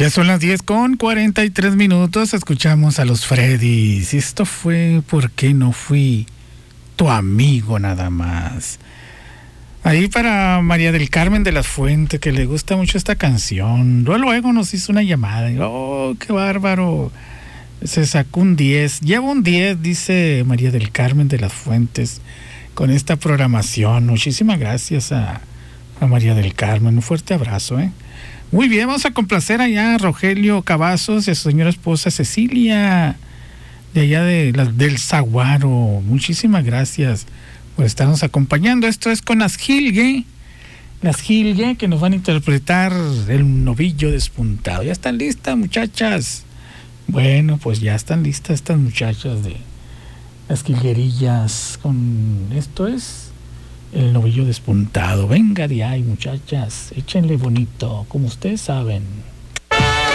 Ya son las 10:43. Escuchamos a los Freddys. Y esto fue ¿Por qué no fui tu amigo nada más? Ahí para María del Carmen de las Fuentes, que le gusta mucho esta canción. Luego nos hizo una llamada. Y, oh, qué bárbaro. Se sacó un 10. Lleva un 10, dice María del Carmen de las Fuentes, con esta programación. Muchísimas gracias a María del Carmen. Un fuerte abrazo, Muy bien, vamos a complacer allá a Rogelio Cavazos y a su señora esposa Cecilia, de allá del Zaguaro. Muchísimas gracias por estarnos acompañando. Esto es con las Gilgue, que nos van a interpretar El Novillo Despuntado. ¿Ya están listas, muchachas? Bueno, pues ya están listas estas muchachas de las Gilguerillas con esto es El Novillo Despuntado. Venga de ahí, muchachas, échenle bonito, como ustedes saben.